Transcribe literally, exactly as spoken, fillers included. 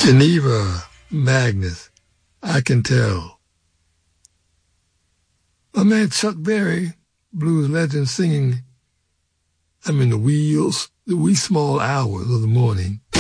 Geneva, Magnus, I Can Tell. My man Chuck Berry, blues legend, singing, I'm in the wheels, the wee small hours of the morning.